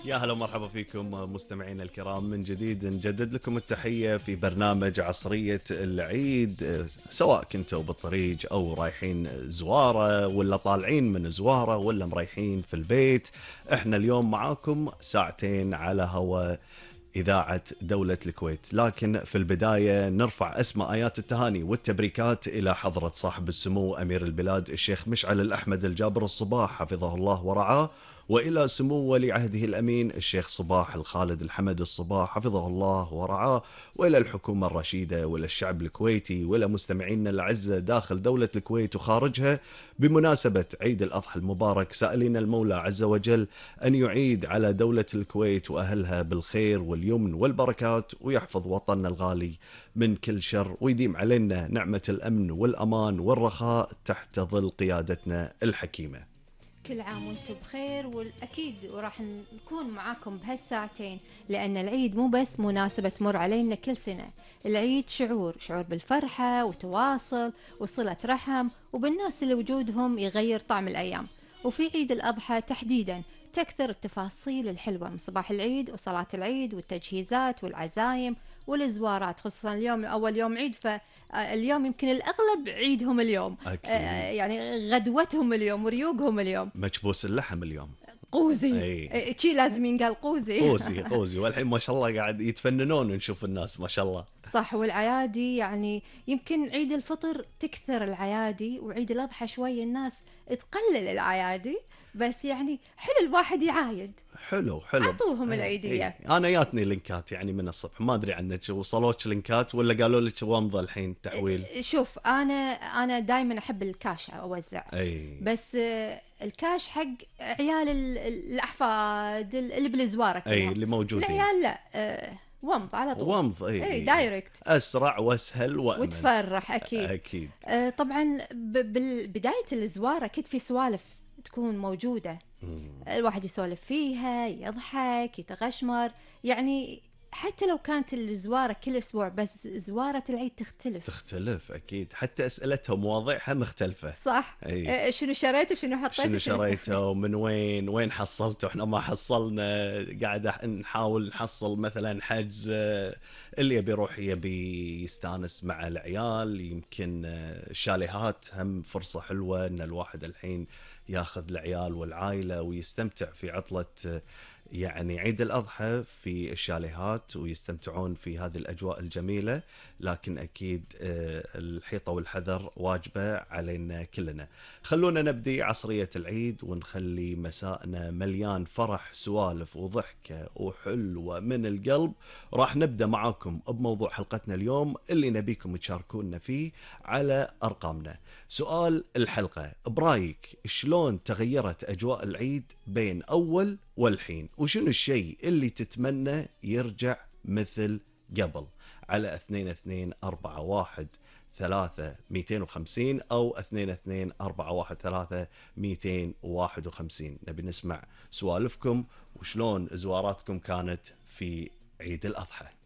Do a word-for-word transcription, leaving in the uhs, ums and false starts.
يا هلا ومرحبا فيكم مستمعينا الكرام، من جديد نجدد لكم التحية في برنامج عصرية العيد، سواء كنتوا بالطريق أو رايحين زوارة ولا طالعين من زوارة ولا مريحين في البيت. احنا اليوم معاكم ساعتين على هوا إذاعة دولة الكويت، لكن في البداية نرفع أسمى آيات التهاني والتبريكات إلى حضرة صاحب السمو أمير البلاد الشيخ مشعل الأحمد الجابر الصباح حفظه الله ورعاه، وإلى سمو ولي عهده الأمين الشيخ صباح الخالد الحمد الصباح حفظه الله ورعاه، وإلى الحكومة الرشيدة وإلى الشعب الكويتي وإلى مستمعينا الأعزة داخل دولة الكويت وخارجها بمناسبة عيد الأضحى المبارك، سائلين المولى عز وجل أن يعيد على دولة الكويت وأهلها بالخير واليمن والبركات، ويحفظ وطننا الغالي من كل شر، ويديم علينا نعمة الأمن والأمان والرخاء تحت ظل قيادتنا الحكيمة. كل عام وانتم بخير، والأكيد وراح نكون معاكم بهالساعتين، لأن العيد مو بس مناسبة تمر علينا كل سنة. العيد شعور شعور بالفرحة وتواصل وصلة رحم، وبالناس اللي وجودهم يغير طعم الأيام. وفي عيد الأضحى تحديدا تكثر التفاصيل الحلوة من صباح العيد وصلاة العيد والتجهيزات والعزايم والزوارات، خصوصا اليوم أول يوم عيد، فاليوم يمكن الأغلب عيدهم اليوم. أكيد. يعني غدوتهم اليوم وريوقهم اليوم. مكبوس اللحم اليوم قوزي أي. شي لازم ينقال قوزي. قوزي قوزي والحين ما شاء الله قاعد يتفننون ونشوف الناس ما شاء الله. صح. والعيادي يعني يمكن عيد الفطر تكثر العيادي، وعيد الأضحى شوي الناس تقلل العيادي، بس يعني حلو الواحد يعايد. حلو حلو عطوهم العيدية. ايه. انا ياتني لينكات يعني من الصبح، ما ادري عنك، وصلوك لينكات ولا قالوا لك وامضى الحين تحويل؟ شوف، انا انا دائما احب الكاش اوزع. اي. بس الكاش حق عيال الاحفاد اللي بالزواره اي اللي موجودين. العيال لا، ومض على طول. ومض اي, أي دايركت، اسرع واسهل وامن وتفرح اكيد. اكيد. آه طبعا ببدايه الزواره اكيد في سوالف تكون موجوده، الواحد يسولف فيها، يضحك، يتغشمر. يعني حتى لو كانت الزوارة كل أسبوع، بس زوارة العيد تختلف تختلف أكيد، حتى أسئلتها مواضيعها مختلفة. صح. أي. شنو شريته وشنو حطيته شنو شريته ومن وين وين حصلته، احنا ما حصلنا، قاعد نحاول نحصل مثلا حجز، اللي يبي يروح يبي يستانس مع العيال، يمكن الشاليهات هم فرصة حلوة ان الواحد الحين ياخذ العيال والعائلة ويستمتع في عطلة يعني عيد الأضحى في الشاليهات ويستمتعون في هذه الأجواء الجميلة. لكن أكيد الحيطة والحذر واجبة علينا كلنا. خلونا نبدي عصرية العيد ونخلي مساءنا مليان فرح، سوالف وضحكة وحلوة من القلب. راح نبدأ معاكم بموضوع حلقتنا اليوم اللي نبيكم تشاركونا فيه على أرقامنا. سؤال الحلقة: برايك شلون تغيرت أجواء العيد بين أول والحين؟ وشنو الشيء اللي تتمنى يرجع مثل قبل؟ على اثنين اثنين أربعة واحد ثلاثة مئتين وخمسين أو اثنين اثنين أربعة واحد ثلاثة مئتين وواحد وخمسين. نبي نسمع سوالفكم وشلون زواراتكم كانت في عيد الأضحى.